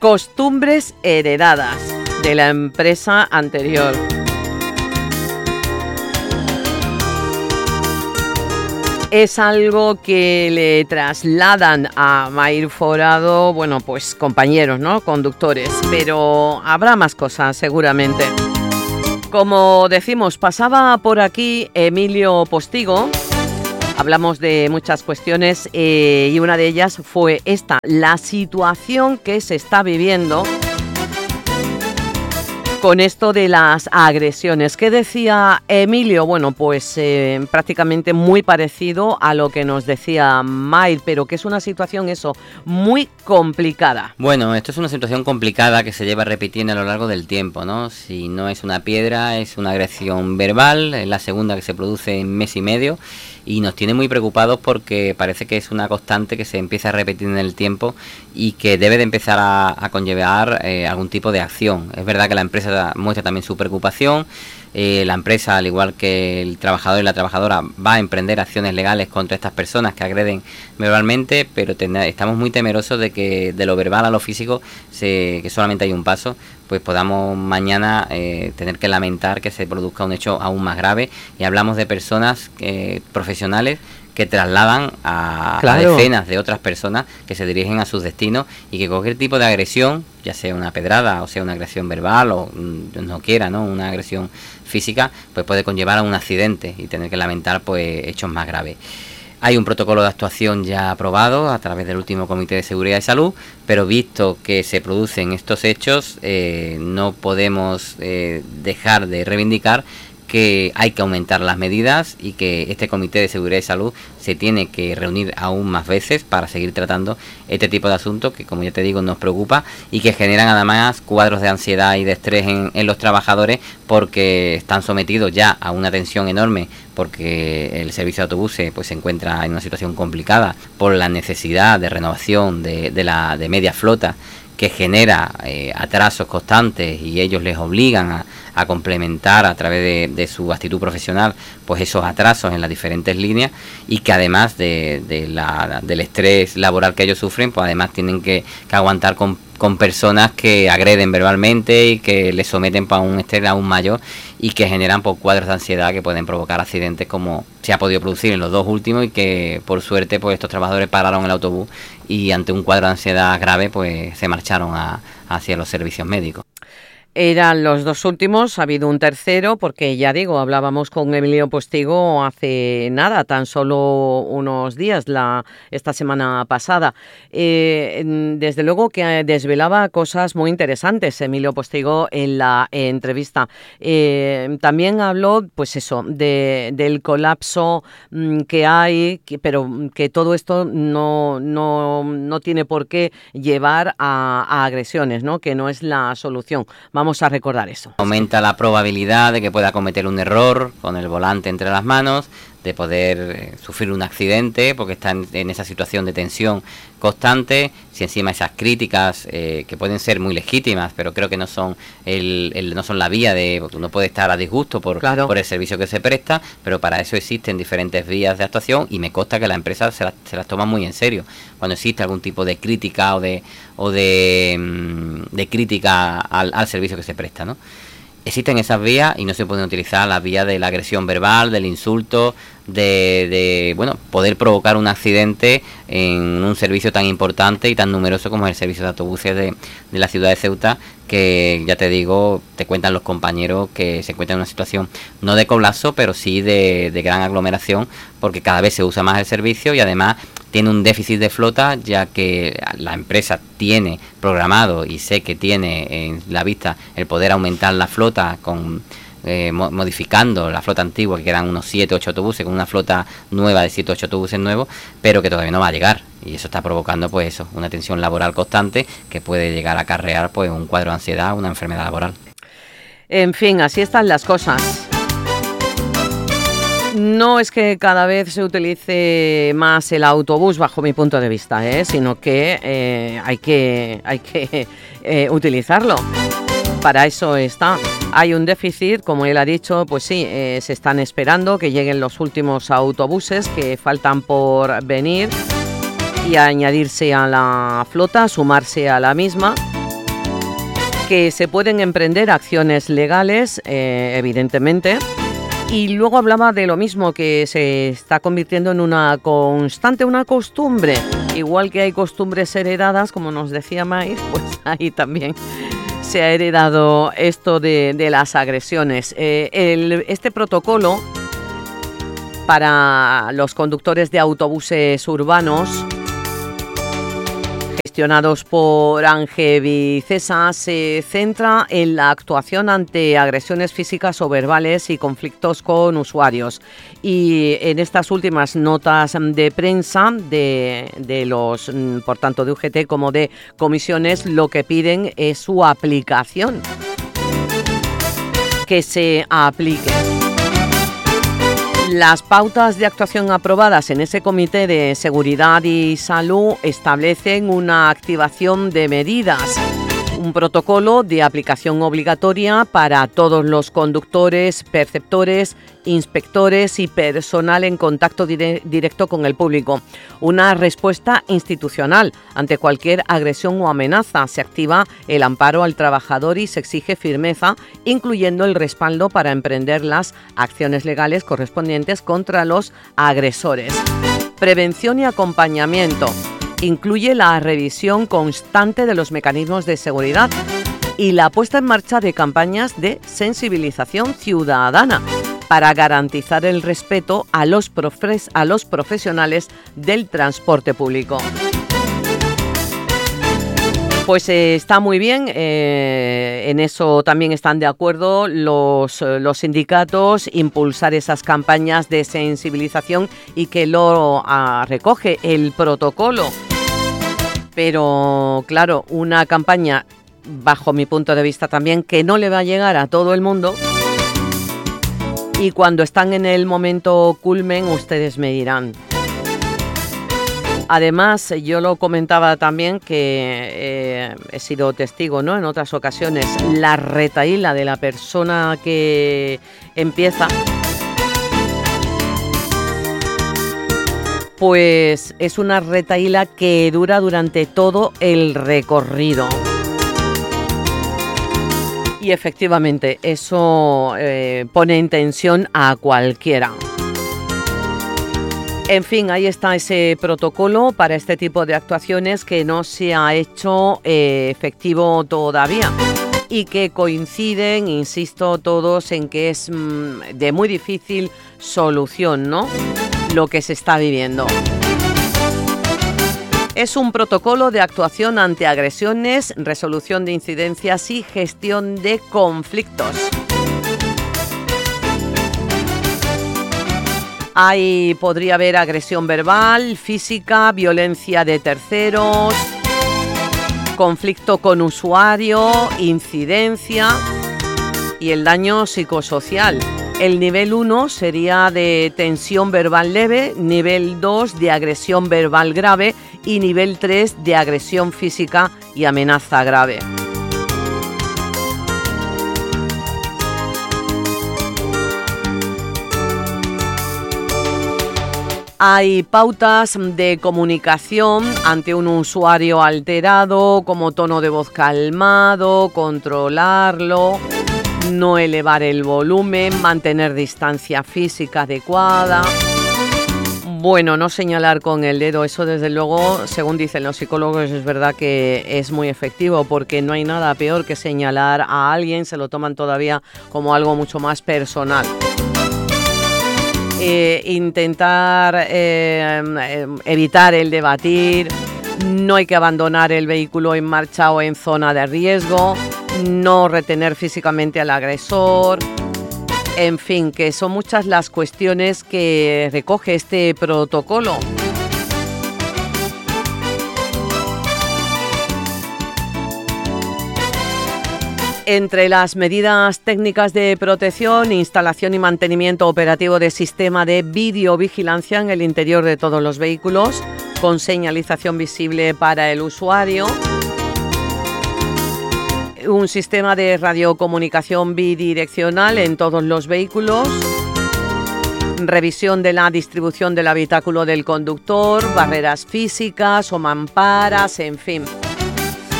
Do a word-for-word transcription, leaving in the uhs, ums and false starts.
Costumbres heredadas de la empresa anterior. Es algo que le trasladan a Mair Forado, bueno, pues compañeros, ¿no? Conductores, pero habrá más cosas seguramente. Como decimos, pasaba por aquí Emilio Postigo. Hablamos de muchas cuestiones eh, y una de ellas fue esta, la situación que se está viviendo con esto de las agresiones. ¿Qué decía Emilio? Bueno, pues eh, prácticamente muy parecido a lo que nos decía Mair, pero que es una situación, eso, muy complicada. Bueno, esto es una situación complicada que se lleva repitiendo a lo largo del tiempo, ¿no? Si no es una piedra, es una agresión verbal, es la segunda que se produce en mes y medio, y nos tiene muy preocupados porque parece que es una constante que se empieza a repetir en el tiempo y que debe de empezar a, a conllevar eh, algún tipo de acción. Es verdad que la empresa muestra también su preocupación. Eh, la empresa, al igual que el trabajador y la trabajadora, va a emprender acciones legales contra estas personas que agreden verbalmente, pero ten- estamos muy temerosos de que de lo verbal a lo físico, se, que solamente hay un paso, pues podamos mañana eh, tener que lamentar que se produzca un hecho aún más grave. Y hablamos de personas eh, profesionales que trasladan a, claro. a decenas de otras personas que se dirigen a sus destinos, y que cualquier tipo de agresión, ya sea una pedrada o sea una agresión verbal o no quiera, ¿no? una agresión física, pues puede conllevar a un accidente y tener que lamentar pues hechos más graves. Hay un protocolo de actuación ya aprobado a través del último Comité de Seguridad y Salud, pero visto que se producen estos hechos, eh, no podemos eh, dejar de reivindicar que hay que aumentar las medidas y que este Comité de Seguridad y Salud se tiene que reunir aún más veces para seguir tratando este tipo de asuntos que, como ya te digo, nos preocupa y que generan además cuadros de ansiedad y de estrés en, en los trabajadores, porque están sometidos ya a una tensión enorme, porque el servicio de autobuses pues se encuentra en una situación complicada por la necesidad de renovación de, de la de media flota, que genera eh, atrasos constantes, y ellos les obligan a, a complementar a través de, de su actitud profesional pues esos atrasos en las diferentes líneas, y que además de, de la, del estrés laboral que ellos sufren, pues además tienen que, que aguantar con, con personas que agreden verbalmente y que les someten para un estrés aún mayor, y que generan pues, cuadros de ansiedad que pueden provocar accidentes, como se ha podido producir en los dos últimos, y que por suerte pues estos trabajadores pararon el autobús y ante un cuadro de ansiedad grave pues se marcharon a, hacia los servicios médicos. Eran los dos últimos, ha habido un tercero, porque ya digo, hablábamos con Emilio Postigo hace nada, tan solo unos días, la esta semana pasada. Eh, desde luego que desvelaba cosas muy interesantes Emilio Postigo en la entrevista. Eh, también habló, pues eso, de, del colapso mmm, que hay, que, pero que todo esto no, no, no tiene por qué llevar a, a agresiones, ¿no? Que no es la solución. Vamos a recordar eso. Aumenta la probabilidad de que pueda cometer un error con el volante entre las manos, de poder eh, sufrir un accidente porque está en, en esa situación de tensión constante. Si encima esas críticas eh, que pueden ser muy legítimas, pero creo que no son el, el no son la vía de, uno puede estar a disgusto por, claro. por el servicio que se presta, pero para eso existen diferentes vías de actuación, y me consta que la empresa se las, se las toma muy en serio cuando existe algún tipo de crítica o de o de, de crítica al, al servicio que se presta, ¿no? Existen esas vías y no se pueden utilizar las vías de la agresión verbal, del insulto, de, de bueno, poder provocar un accidente en un servicio tan importante y tan numeroso como es el servicio de autobuses de, de la ciudad de Ceuta, que ya te digo, te cuentan los compañeros que se encuentran en una situación no de colapso, pero sí de, de gran aglomeración, porque cada vez se usa más el servicio y además tiene un déficit de flota, ya que la empresa tiene programado, y sé que tiene en la vista, el poder aumentar la flota con eh, modificando la flota antigua, que eran unos siete ocho autobuses, con una flota nueva de siete ocho autobuses nuevos, pero que todavía no va a llegar, y eso está provocando pues eso, una tensión laboral constante que puede llegar a acarrear pues un cuadro de ansiedad, una enfermedad laboral. En fin, así están las cosas. No es que cada vez se utilice más el autobús, bajo mi punto de vista, ¿eh? sino que eh, hay que, hay que eh, utilizarlo. Para eso está. Hay un déficit, como él ha dicho, pues sí, eh, se están esperando que lleguen los últimos autobuses que faltan por venir y añadirse a la flota, sumarse a la misma. que se pueden emprender acciones legales, eh, evidentemente. Y luego hablaba de lo mismo, que se está convirtiendo en una constante, una costumbre. Igual que hay costumbres heredadas, como nos decía Mais, pues ahí también se ha heredado esto de, de las agresiones. Eh, el, este protocolo para los conductores de autobuses urbanos gestionados por Ángel Vicesa se centra en la actuación ante agresiones físicas o verbales y conflictos con usuarios. Y en estas últimas notas de prensa de, de los, por tanto, de U G T como de comisiones, lo que piden es su aplicación, que se aplique. Las pautas de actuación aprobadas en ese Comité de Seguridad y Salud establecen una activación de medidas, un protocolo de aplicación obligatoria para todos los conductores, perceptores, inspectores y personal en contacto dire- directo con el público. Una respuesta institucional ante cualquier agresión o amenaza. Se activa el amparo al trabajador y se exige firmeza, incluyendo el respaldo para emprender las acciones legales correspondientes contra los agresores. Prevención y acompañamiento. Incluye la revisión constante de los mecanismos de seguridad y la puesta en marcha de campañas de sensibilización ciudadana para garantizar el respeto a los, profes- a los profesionales del transporte público. Pues eh, está muy bien, eh, en eso también están de acuerdo los, los sindicatos, impulsar esas campañas de sensibilización y que lo ah, recoge el protocolo. Pero claro, una campaña, bajo mi punto de vista también, que no le va a llegar a todo el mundo. Y cuando están en el momento culmen, ustedes me dirán. Además, yo lo comentaba también que eh, he sido testigo, ¿no?, en otras ocasiones, la retahíla de la persona que empieza, pues es una retahíla que dura durante todo el recorrido. Y efectivamente, eso eh, pone en tensión a cualquiera. En fin, ahí está ese protocolo para este tipo de actuaciones que no se ha hecho eh, efectivo todavía y que coinciden, insisto, todos en que es mm, de muy difícil solución, ¿no?, lo que se está viviendo. Es un protocolo de actuación ante agresiones, resolución de incidencias y gestión de conflictos. Ahí podría haber agresión verbal, física, violencia de terceros, conflicto con usuario, incidencia y el daño psicosocial. El nivel uno sería de tensión verbal leve, nivel dos de agresión verbal grave y nivel tres de agresión física y amenaza grave. Hay pautas de comunicación ante un usuario alterado, como tono de voz calmado, controlarlo, no elevar el volumen, mantener distancia física adecuada. Bueno, no señalar con el dedo, eso desde luego, según dicen los psicólogos, es verdad que es muy efectivo, porque no hay nada peor que señalar a alguien, se lo toman todavía como algo mucho más personal. Eh, intentar eh, evitar el debatir, no hay que abandonar el vehículo en marcha o en zona de riesgo, no retener físicamente al agresor, en fin, que son muchas las cuestiones que recoge este protocolo. Entre las medidas técnicas de protección, instalación y mantenimiento operativo de sistema de videovigilancia en el interior de todos los vehículos, con señalización visible para el usuario, un sistema de radiocomunicación bidireccional en todos los vehículos, revisión de la distribución del habitáculo del conductor, barreras físicas o mamparas, en fin.